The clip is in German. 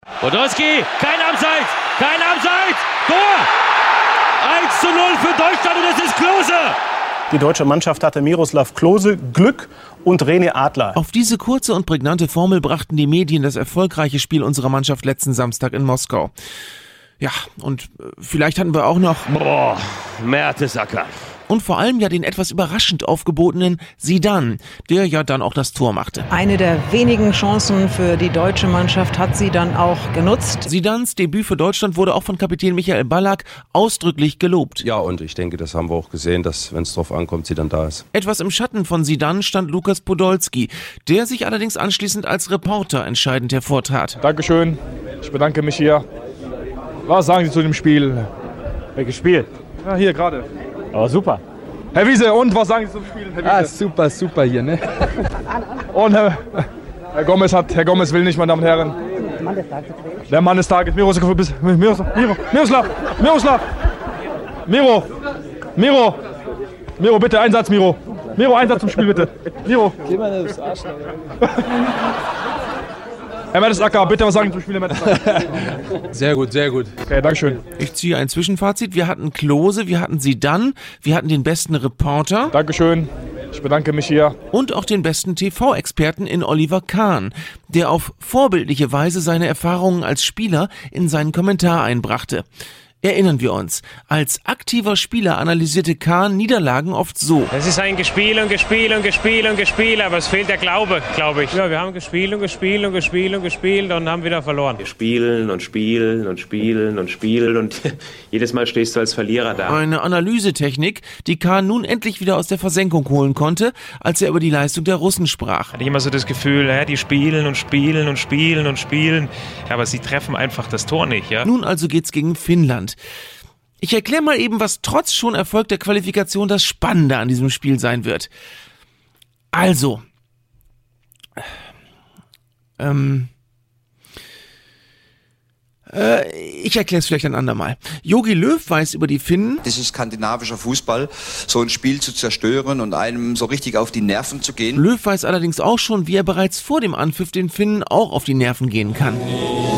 Podolski, kein Abseits, Tor! 1:0 für Deutschland und es ist Klose! Die deutsche Mannschaft hatte Miroslav Klose, Glück und René Adler. Auf diese kurze und prägnante Formel brachten die Medien das erfolgreiche Spiel unserer Mannschaft letzten Samstag in Moskau. Ja, und vielleicht hatten wir auch noch... Mertesacker. Und vor allem ja den etwas überraschend aufgebotenen Zidane, der ja dann auch das Tor machte. Eine der wenigen Chancen für die deutsche Mannschaft hat sie dann auch genutzt. Zidanes Debüt für Deutschland wurde auch von Kapitän Michael Ballack ausdrücklich gelobt. Ja, und ich denke, das haben wir auch gesehen, dass, wenn es drauf ankommt, sie dann da ist. Etwas im Schatten von Zidane stand Lukas Podolski, der sich allerdings anschließend als Reporter entscheidend hervortat. Dankeschön, ich bedanke mich hier. Was sagen Sie zu dem Spiel? Welches Spiel? Ja, hier gerade. Aber super. Herr Wiese, und was sagen Sie zum Spiel? Herr Wiese? Super hier, ne? Und Herr Gomez will nicht, meine Damen und Herren. Der Mann des Tages. Miroslav, bitte Einsatz, Miro. Miro, Einsatz zum Spiel, bitte. Miro. Geh mal aufs Arsch. Herr Mertesacker, bitte was sagen zum Spiel, Herr Mertesacker. Sehr gut. Okay, dankeschön. Ich ziehe ein Zwischenfazit. Wir hatten Klose, wir hatten Zidane, wir hatten den besten Reporter. Dankeschön, ich bedanke mich hier. Und auch den besten TV-Experten in Oliver Kahn, der auf vorbildliche Weise seine Erfahrungen als Spieler in seinen Kommentar einbrachte. Erinnern wir uns, als aktiver Spieler analysierte Kahn Niederlagen oft so. Es ist ein Gespiel, aber es fehlt der Glaube, glaube ich. Ja, wir haben gespielt und haben wieder verloren. Wir spielen und jedes Mal stehst du als Verlierer da. Eine Analysetechnik, die Kahn nun endlich wieder aus der Versenkung holen konnte, als er über die Leistung der Russen sprach. Hatte ich immer so das Gefühl, die spielen, ja, aber sie treffen einfach das Tor nicht. Ja? Nun also geht's gegen Finnland. Ich erkläre mal eben, was trotz schon erfolgter Qualifikation das Spannende an diesem Spiel sein wird. Also, ich erkläre es vielleicht ein andermal. Jogi Löw weiß über die Finnen. Das ist skandinavischer Fußball, so ein Spiel zu zerstören und einem so richtig auf die Nerven zu gehen. Löw weiß allerdings auch schon, wie er bereits vor dem Anpfiff den Finnen auch auf die Nerven gehen kann.